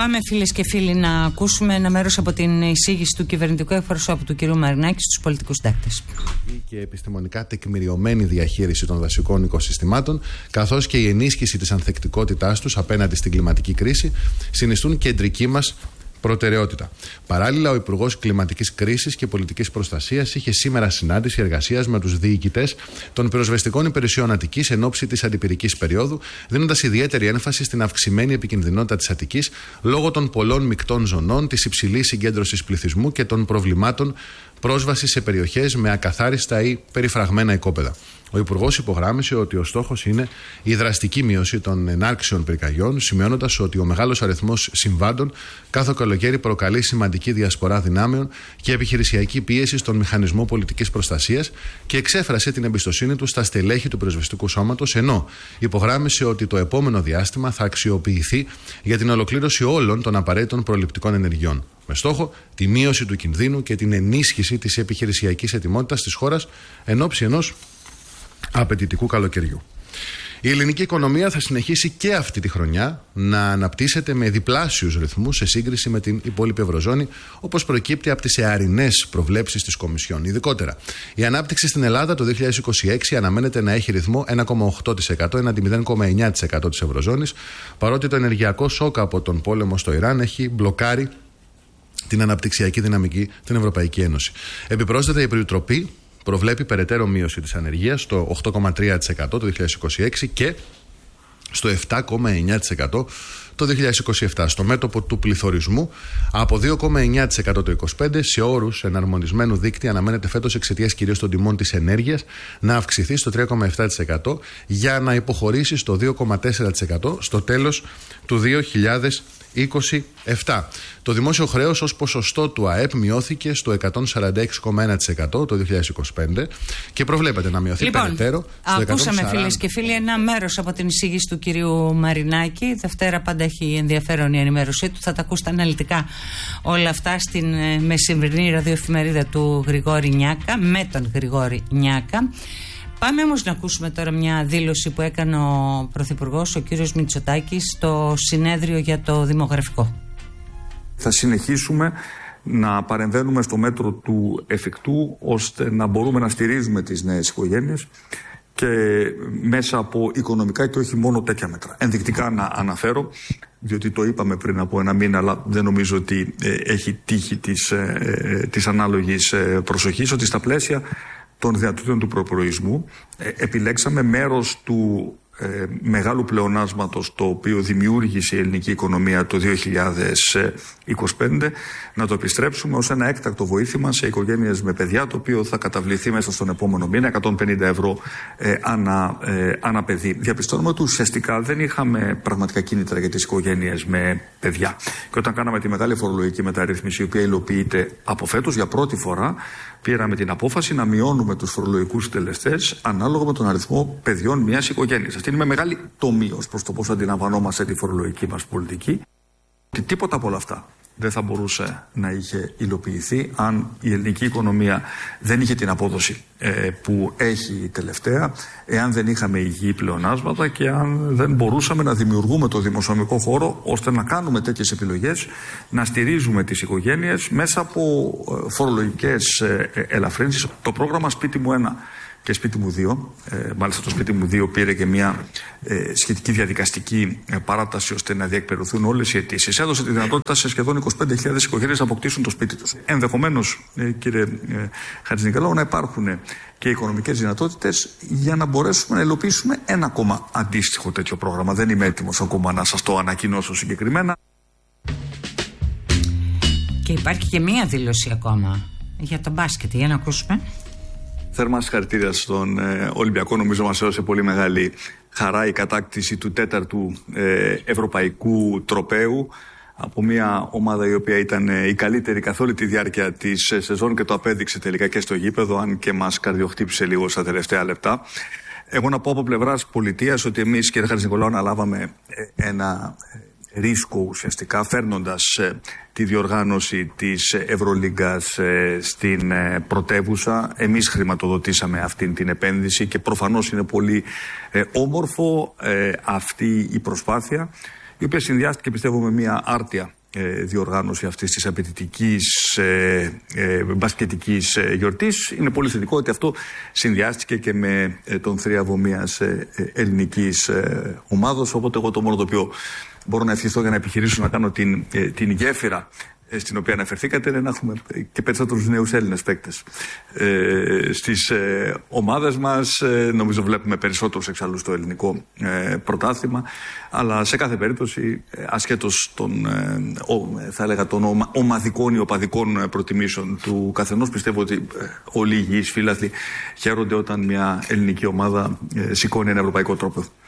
Πάμε, φίλες και φίλοι, να ακούσουμε ένα μέρος από την εισήγηση του κυβερνητικού εκπροσώπου του κ. Μαρινάκη στους πολιτικούς συντάκτες. Και επιστημονικά τεκμηριωμένη διαχείριση των δασικών οικοσυστημάτων, καθώς και η ενίσχυση της ανθεκτικότητάς τους απέναντι στην κλιματική κρίση, συνιστούν κεντρική μας προτεραιότητα. Παράλληλα, ο Υπουργός Κλιματικής Κρίσης και Πολιτικής Προστασίας είχε σήμερα συνάντηση εργασίας με τους διοικητές των πυροσβεστικών υπηρεσιών Αττικής εν ώψη της αντιπυρικής περίοδου, δίνοντας ιδιαίτερη έμφαση στην αυξημένη επικινδυνότητα της Αττικής λόγω των πολλών μεικτών ζωνών, της υψηλής συγκέντρωσης πληθυσμού και των προβλημάτων πρόσβασης σε περιοχές με ακαθάριστα ή περιφραγμένα οικόπεδα. Ο Υπουργός υπογράμμισε ότι ο στόχος είναι η δραστική μείωση των ενάρξεων πυρκαγιών, σημειώνοντας ότι ο μεγάλος αριθμός συμβάντων κάθε καλοκαίρι προκαλεί σημαντική διασπορά δυνάμεων και επιχειρησιακή πίεση στον μηχανισμό πολιτικής προστασίας και εξέφρασε την εμπιστοσύνη του στα στελέχη του πυροσβεστικού σώματος, ενώ υπογράμμισε ότι το επόμενο διάστημα θα αξιοποιηθεί για την ολοκλήρωση όλων των απαραίτητων προληπτικών ενεργειών, με στόχο τη μείωση του κινδύνου και την ενίσχυση της επιχειρησιακής ετοιμότητας της χώρας εν ώψη ενός απαιτητικού καλοκαιριού. Η ελληνική οικονομία θα συνεχίσει και αυτή τη χρονιά να αναπτύσσεται με διπλάσιους ρυθμούς σε σύγκριση με την υπόλοιπη Ευρωζώνη, όπως προκύπτει από τις εαρινές προβλέψεις της Κομισιόν. Ειδικότερα, η ανάπτυξη στην Ελλάδα το 2026 αναμένεται να έχει ρυθμό 1,8% έναντι 0,9% της Ευρωζώνης, παρότι το ενεργειακό σοκ από τον πόλεμο στο Ιράν έχει μπλοκάρει την αναπτυξιακή δυναμική στην Ευρωπαϊκή Ένωση. Επιπρόσθετα, η Επιτροπή προβλέπει περαιτέρω μείωση της ανεργίας στο 8,3% το 2026 και στο 7,9% το 2027. Στο μέτωπο του πληθωρισμού από 2,9% το 2025 σε όρους εναρμονισμένου δείκτη αναμένεται φέτος εξαιτίας κυρίως των τιμών της ενέργειας να αυξηθεί στο 3,7% για να υποχωρήσει στο 2,4% στο τέλος του 2027. Το δημόσιο χρέος ως ποσοστό του ΑΕΠ μειώθηκε στο 146,1% το 2025 και προβλέπεται να μειωθεί περαιτέρω στο 140%. Ακούσαμε, φίλες και φίλοι, ένα μέρος από την εισήγηση του κυρίου Μαρινάκη. Δευτέρα πάντα έχει ενδιαφέρον η ενημέρωσή του. Θα τα ακούσετε αναλυτικά όλα αυτά στην μεσημβρινή ραδιοεφημερίδα του Γρηγόρη Νιάκα, με τον Γρηγόρη Νιάκα. Πάμε όμως να ακούσουμε τώρα μια δήλωση που έκανε ο Πρωθυπουργός, ο κύριος Μητσοτάκης, στο συνέδριο για το δημογραφικό. Θα συνεχίσουμε να παρεμβαίνουμε στο μέτρο του εφικτού, ώστε να μπορούμε να στηρίζουμε τις νέες οικογένειες και μέσα από οικονομικά και όχι μόνο τέτοια μέτρα. Ενδεικτικά να αναφέρω, διότι το είπαμε πριν από ένα μήνα, αλλά δεν νομίζω ότι έχει τύχει της ανάλογης προσοχής, ότι στα πλαίσια των δυνατοτήτων του προπολογισμού επιλέξαμε μέρος του μεγάλου πλεονάσματος το οποίο δημιούργησε η ελληνική οικονομία το 2025 να το επιστρέψουμε ως ένα έκτακτο βοήθημα σε οικογένειες με παιδιά, το οποίο θα καταβληθεί μέσα στον επόμενο μήνα 150 ευρώ ανά παιδί. Διαπιστώνουμε ότι ουσιαστικά δεν είχαμε πραγματικά κίνητρα για τις οικογένειες με παιδιά. Και όταν κάναμε τη μεγάλη φορολογική μεταρρύθμιση, η οποία υλοποιείται από φέτος για πρώτη φορά, πήραμε την απόφαση να μειώνουμε τους φορολογικούς συντελεστές ανάλογα με τον αριθμό παιδιών μιας οικογένειας. Αυτή είναι με μεγάλη τομή ως προς το πώς αντιλαμβανόμαστε τη φορολογική μας πολιτική. Ότι τίποτα από όλα αυτά δεν θα μπορούσε να είχε υλοποιηθεί αν η ελληνική οικονομία δεν είχε την απόδοση που έχει τελευταία, εάν δεν είχαμε υγιή πλεονάσματα και αν δεν μπορούσαμε να δημιουργούμε το δημοσιονομικό χώρο ώστε να κάνουμε τέτοιες επιλογές, να στηρίζουμε τις οικογένειες μέσα από φορολογικές ελαφρύνσεις. Το πρόγραμμα Σπίτι μου 1 και Σπίτι μου 2, μάλιστα το Σπίτι μου 2 πήρε και μια σχετική διαδικαστική παράταση ώστε να διεκπαιρεωθούν όλες οι αιτήσεις. Έδωσε τη δυνατότητα σε σχεδόν 25.000 οικογένειες να αποκτήσουν το σπίτι τους. Ενδεχομένως, κύριε Χατζηνικολάου, να υπάρχουν και οικονομικές δυνατότητες για να μπορέσουμε να υλοποιήσουμε ένα ακόμα αντίστοιχο τέτοιο πρόγραμμα. Δεν είμαι έτοιμος ακόμα να σας το ανακοινώσω συγκεκριμένα. Και υπάρχει και μία δήλωση ακόμα για το μπάσκετ. Για να ακούσουμε. Θερμά συγχαρητήρια στον Ολυμπιακό. Νομίζω μας έδωσε πολύ μεγάλη χαρά η κατάκτηση του 4ου ευρωπαϊκού τροπαίου από μια ομάδα η οποία ήταν η καλύτερη καθ' όλη τη διάρκεια της σεζόν και το απέδειξε τελικά και στο γήπεδο, αν και μας καρδιοχτύπησε λίγο στα τελευταία λεπτά. Εγώ να πω από πλευράς πολιτείας ότι εμείς, κύριε Χατζηνικολάου, αναλάβαμε ένα ρίσκο ουσιαστικά, φέρνοντας τη διοργάνωση της Ευρωλίγκας στην πρωτεύουσα. Εμείς χρηματοδοτήσαμε αυτή την επένδυση και προφανώς είναι πολύ όμορφο αυτή η προσπάθεια, η οποία συνδυάστηκε, πιστεύω, με μια άρτια διοργάνωση αυτής της απαιτητικής μπασκετικής γιορτής. Είναι πολύ θετικό ότι αυτό συνδυάστηκε και με τον θρίαβο μιας ελληνικής ομάδος, οπότε εγώ το μόνο το οποίο μπορώ να ευχηθώ για να επιχειρήσω να κάνω την γέφυρα στην οποία αναφερθήκατε είναι να έχουμε και περισσότερους νέους Έλληνες παίκτες στις ομάδες μας. Νομίζω βλέπουμε περισσότερους εξάλλου στο ελληνικό πρωτάθλημα, αλλά σε κάθε περίπτωση ασχέτως των θα έλεγα των ομαδικών ή οπαδικών προτιμήσεων του καθενός, πιστεύω ότι όλοι οι υγιείς φίλαθλοι χαίρονται όταν μια ελληνική ομάδα σηκώνει ένα ευρωπαϊκό τρόπο.